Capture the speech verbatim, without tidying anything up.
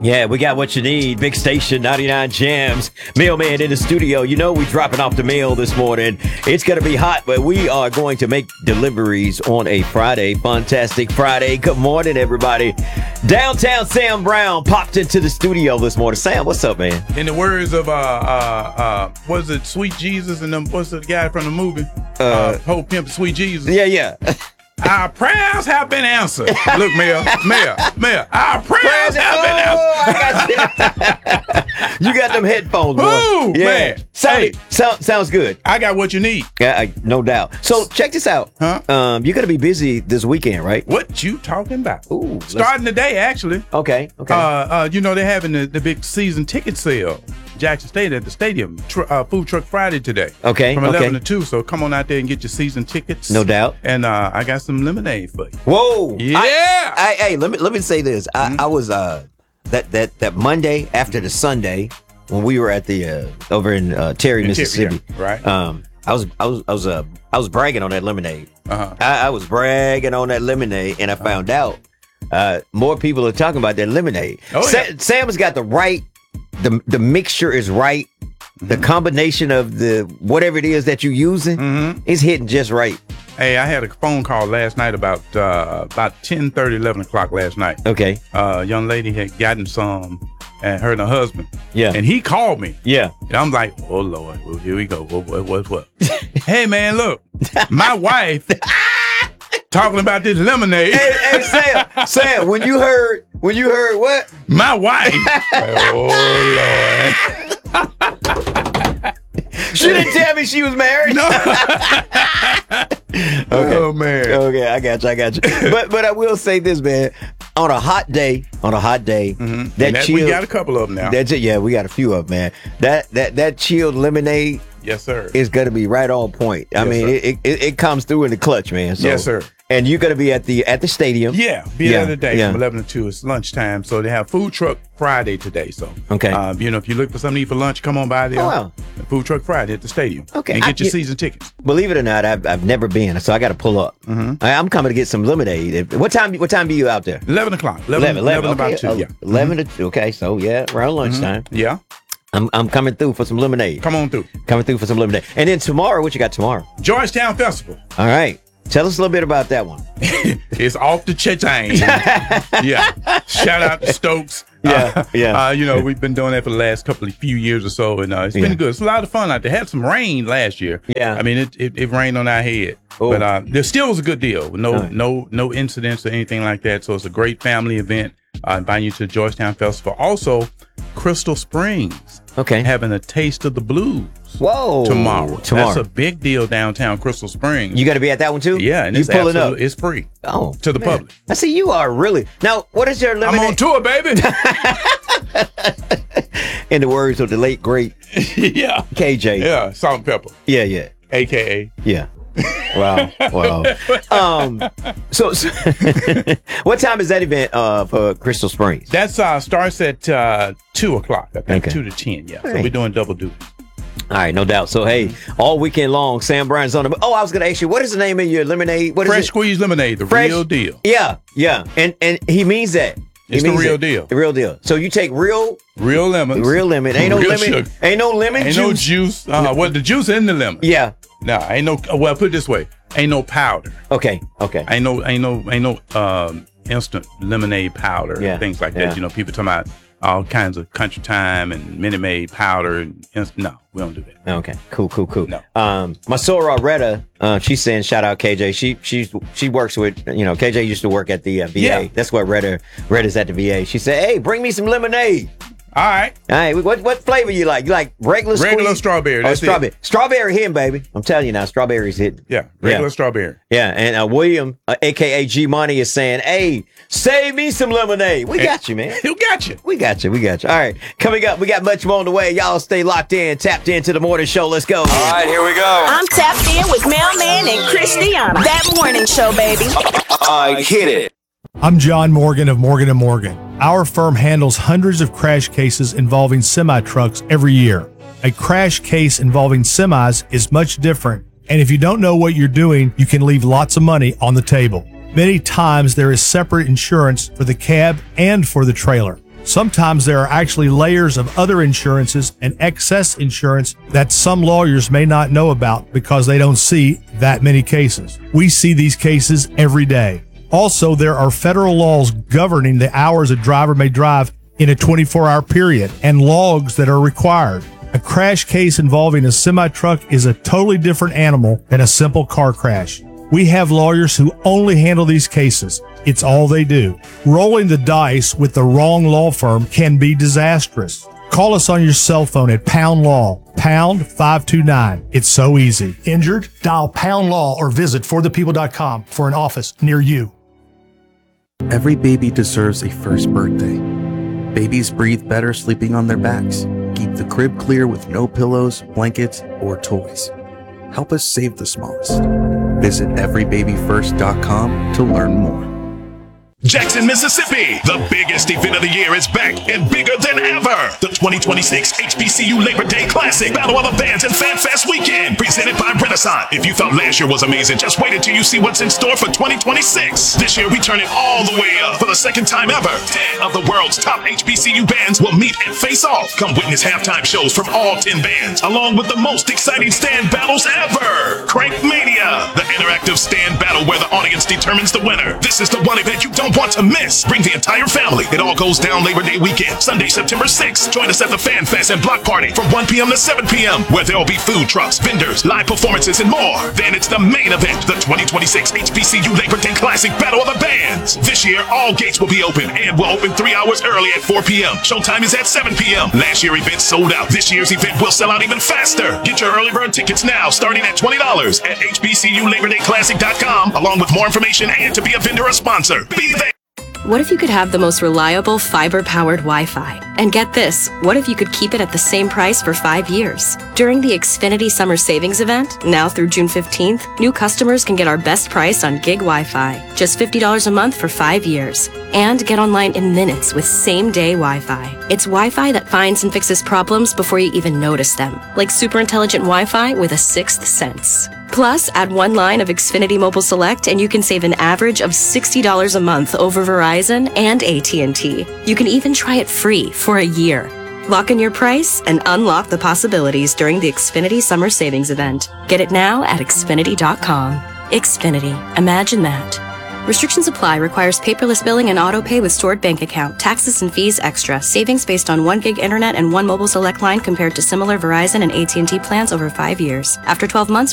Yeah, we got what you need. Big Station ninety-nine Jams. Mailman in the studio. You know we dropping off the mail this morning. It's going to be hot, but we are going to make deliveries on a Friday. Fantastic Friday. Good morning, everybody. Downtown Sam Brown popped into the studio this morning. Sam, what's up, man? In the words of, uh, uh, uh, what is it, Sweet Jesus, and them, what's the guy from the movie? Uh, uh Whole Pimp, Sweet Jesus. Yeah, yeah. Our prayers have been answered. Look, Mayor, Mayor, Mayor, our prayers, prayers have been oh, answered. I got you. You got them headphones, boy. Ooh, yeah. man. Sound, Hey. sound, sounds good. I got what you need. Yeah, I, no doubt. So check this out. Huh? Um, you're going to be busy this weekend, right? What you talking about? Ooh, Starting today, actually. Okay, okay. Uh, uh, you know, they're having the, the big season ticket sale. Jackson State at the stadium. Tr- uh, Food Truck Friday today. Okay, From eleven okay. to two. So come on out there and get your season tickets. No doubt. And uh, I got some lemonade for you. Whoa. Yeah. I, I, hey, let me let me say this. I, Mm-hmm. I was uh that that that Monday after the Sunday when we were at the uh over in uh, Terry, In Terry, Mississippi. yeah, right. Um, I was I was I was uh I was bragging on that lemonade. Uh-huh. I, I was bragging on that lemonade, and I found out uh more people are talking about that lemonade. Oh, Sa- yeah. Sam's got the right. The the mixture is right. The combination of the whatever it is that you're using Mhm. is hitting just right. Hey, I had a phone call last night about uh, about ten thirty, eleven o'clock last night. Okay. Uh, a young lady had gotten some, and her and her husband. Yeah. And he called me. Yeah. And I'm like, oh, Lord, well, here we go. What, what, what, what? Hey, man, look, my wife talking about this lemonade. Hey, hey, Sam, Sam, when you heard, when you heard what? My wife. Oh, Lord. She didn't tell me she was married. No. Okay. Oh, man. Okay, I got you, I got you. But but I will say this, man. On a hot day, on a hot day, Mhm. that, And that- chilled, we got a couple of them now. That's it. Yeah, we got a few of them, man. That that that chilled lemonade Yes, sir. is gonna be right on point. I Yes, mean, sir. it, it it comes through in the clutch, man. So, Yes, sir. And you're gonna be at the at the stadium. Yeah, be Yeah, there today yeah. from eleven to two. It's lunchtime. So they have Food Truck Friday today. So, Okay. uh, you know, if you look for something to eat for lunch, come on by there. Oh, wow. Food Truck Friday at the stadium. Okay, And I- get your you- season tickets. Believe it or not, I've I've never been, so I got to pull up. Mm-hmm. I, I'm coming to get some lemonade. What time? What time are you out there? eleven o'clock. eleven, eleven, about two. uh, Yeah. eleven to two. Okay, so yeah, around lunchtime. Yeah. I'm I'm coming through for some lemonade. Come on through. Coming through for some lemonade. And then tomorrow, what you got tomorrow? Georgetown Festival. All right. Tell us a little bit about that one. It's off the cha-chain. Yeah. Shout out to Stokes. Yeah, Uh, yeah. Uh, you know, we've been doing that for the last couple of few years or so, and uh, it's Yeah. been good. It's a lot of fun out there. Had some rain last year. Yeah. I mean, it it, it rained on our head, Oh. but uh, there still was a good deal. No, All right. no, no incidents or anything like that. So it's a great family event. Uh, inviting you to the Georgetown Festival. Also, Crystal Springs Okay. having a taste of the blues Whoa. tomorrow. Tomorrow. That's a big deal downtown Crystal Springs. You got to be at that one too? yeah, and you it's pulling up. absolute- It's free. Oh, to the man. public. I see you are really. Now, what is your I'm lemonade? on tour, baby. In the words of the late great Yeah. K J. Yeah. Salt and pepper, Yeah, yeah. A K A. Yeah. Wow. Wow. Um, so, so what time is that event uh, for Crystal Springs? That's uh starts at uh two o'clock. I think Okay. two to ten. Yeah. So Hey. we're doing double duty. All right, no doubt. So, hey, all weekend long, Sam Brown's on the. Oh, I was going to ask you, what is the name of your lemonade? What is Fresh it? squeezed lemonade, the Fresh- real deal. Yeah, yeah. And and he means that. He It's the means real it. deal. The real deal. So you take real, Real lemons. real lemon. Ain't no Real lemon. sugar. Ain't no lemon Ain't juice. no juice. Uh, well, the juice in the lemon. Yeah. No, ain't no. Well, put it this way: ain't no powder. Okay. Okay. Ain't no. Ain't no. Ain't no um, instant lemonade powder Yeah, and things like yeah. that. You know, people talking about all kinds of Country Time and Minute Maid powder. And inst- no, we don't do that. Okay. Cool. Cool. Cool. No. Um, my Sora Retta, uh, she's saying shout out K J. She she's she works with you know K J used to work at the uh, V A. Yeah. That's what Retta Retta's at the V A. She said, hey, bring me some lemonade. All right, All right. What what flavor you like? You like regular regular squeeze? strawberry. Oh, That's it. strawberry. Strawberry hitting, baby. I'm telling you now, strawberry's hitting. Yeah, regular Yeah. strawberry. Yeah, and uh, William, uh, A K A G Money, is saying, hey, save me some lemonade. We got you, man. Who got you? We got you. We got you. All right. Coming up, we got much more on the way. Y'all stay locked in, tapped into the morning show. Let's go. All right, here we go. I'm tapped in with Mailman and Christiana. That morning show, baby. I hit it. I'm John Morgan of Morgan and Morgan. Our firm handles hundreds of crash cases involving semi-trucks every year. A crash case involving semis is much different, and if you don't know what you're doing, you can leave lots of money on the table. Many times there is separate insurance for the cab and for the trailer. Sometimes there are actually layers of other insurances and excess insurance that some lawyers may not know about because they don't see that many cases. We see these cases every day. Also, there are federal laws governing the hours a driver may drive in a twenty-four hour period and logs that are required. A crash case involving a semi-truck is a totally different animal than a simple car crash. We have lawyers who only handle these cases. It's all they do. Rolling the dice with the wrong law firm can be disastrous. Call us on your cell phone at Pound Law, pound five two nine. It's so easy. Injured? Dial Pound Law or visit for the people dot com for an office near you. Every baby deserves a first birthday. Babies breathe better sleeping on their backs. Keep the crib clear with no pillows, blankets, or toys. Help us save the smallest. Visit every baby first dot com to learn more. Jackson, Mississippi. The biggest event of the year is back and bigger than ever. The twenty twenty-six H B C U Labor Day Classic Battle of the Bands and Fan Fest Weekend, presented by Renaissance. If you thought last year was amazing, just wait until you see what's in store for twenty twenty-six. This year, we turn it all the way up for the second time ever. ten of the world's top H B C U bands will meet and face off. Come witness halftime shows from all ten bands, along with the most exciting stand battles ever. Crank Mania, the interactive stand battle where the audience determines the winner. This is the one event you don't want to miss. Bring the entire family. It all goes down Labor Day weekend, Sunday, September sixth. Join us at the Fan Fest and Block Party from one p.m. to seven p.m. where there'll be food trucks, vendors, live performances, and more. Then it's the main event, the twenty twenty-six H B C U Labor Day Classic Battle of the Bands. This year, all gates will be open and will open three hours early at four p.m. Showtime is at seven p.m. Last year's event sold out. This year's event will sell out even faster. Get your early bird tickets now, starting at twenty dollars at H B C U Labor Day Classic dot com, along with more information and to be a vendor or sponsor. Be there. What if you could have the most reliable fiber-powered Wi-Fi? And get this, what if you could keep it at the same price for five years? During the Xfinity Summer Savings Event, now through June fifteenth, new customers can get our best price on gig Wi-Fi, just fifty dollars a month for five years. And get online in minutes with same-day Wi-Fi. It's Wi-Fi that finds and fixes problems before you even notice them, like super intelligent Wi-Fi with a sixth sense. Plus, add one line of Xfinity Mobile Select and you can save an average of sixty dollars a month over Verizon and A T and T. You can even try it free for a year. Lock in your price and unlock the possibilities during the Xfinity Summer Savings Event. Get it now at Xfinity dot com. Xfinity. Imagine that. Restrictions apply. Requires paperless billing and auto pay with stored bank account. Taxes and fees extra. Savings based on one gig internet and one mobile select line compared to similar Verizon and A T and T plans over five years. After twelve months,